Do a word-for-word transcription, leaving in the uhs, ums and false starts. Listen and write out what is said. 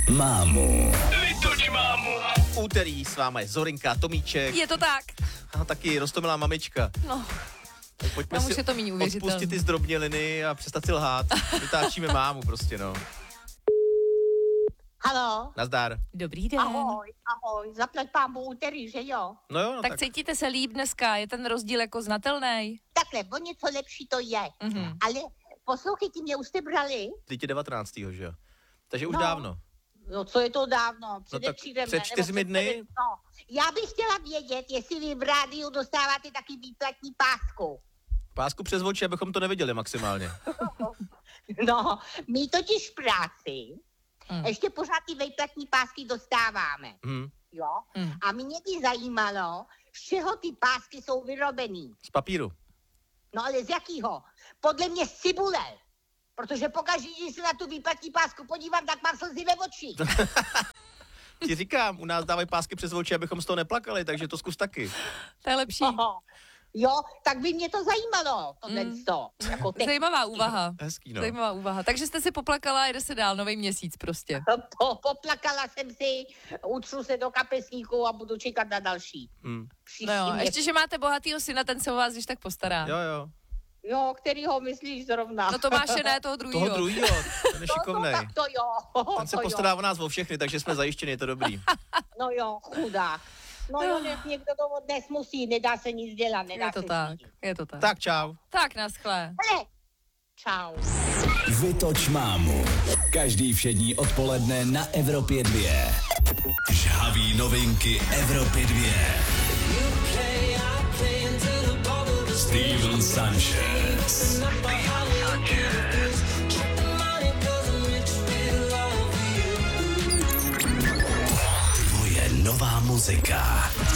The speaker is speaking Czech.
mámu. Vytoč mámu. Úterý s váma je Zorinka, Tomíček. Je to tak. A taky roztomilá mamička. No. Tak pojďme Tam už si je to méně uvěřitelné. odpustit ty zdrobněliny a přestat si lhát. Vytáčíme mámu prostě, no. Halo. Nazdar. Dobrý den. Ahoj, ahoj. Zaplať pámu úterý, že jo? No jo, no tak, tak. tak cítíte se líp dneska? Je ten rozdíl jako znatelný? Takhle, o něco lepší to je. Mhm. Ale poslouchejte, mě už jste brali? Teď je devatenáctého že jo? Takže už No. dávno. No, co je to dávno? tak Předevčírem, před ne? Nebo čtyřmi před- dny? No, já bych chtěla vědět, jestli vy v rádiu dostáváte taky výplatní pásku. Pásku přes oči, abychom to neviděli maximálně. No, my totiž v práci Hmm. ještě pořád ty výplatní pásky dostáváme. Hm, Jo? Hmm. A mě by zajímalo, z čeho ty pásky jsou vyrobený. z papíru. No ale z jakýho? Podle mě z cibule. Protože pokaždé, když se na tu výplatní pásku podívám, tak mám slzy ve očích. Ti říkám, u nás dávají pásky přes oči, abychom z toho neplakali, takže to zkus taky. To je lepší. Oho. Jo, tak by mě to zajímalo, tohle Mm. to. Jako te- Zajímavá úvaha. Hezký, no. Zajímavá úvaha. Takže jste si poplakala a jde se dál, nový měsíc prostě. Po, poplakala jsem si, utřu se do kapesníku a budu čekat na další. Hm. Příští No jo, měsíc. ještě, že máte bohatýho syna, ten se o vás když tak postará. Jo, jo. Jo, kterýho myslíš zrovna? No Tomáše ne, toho druhýho. Toho druhýho, ten je No, šikovnej. no, tak to jo. Ten se to postará jo. o nás o všechny, takže jsme zajištěni, je to dobrý. No jo, chudák. No jo, dnes někdo to dnes musí, nedá se nic dělat, nedá Je to se tak, nic. je to tak. Tak čau. Tak, naschle. Hele, čau. Vytoč mámu. Každý všední odpoledne na Evropě dva. Žhavý novinky Evropy dva. Steven Sanchez. Tvoje nová muzika.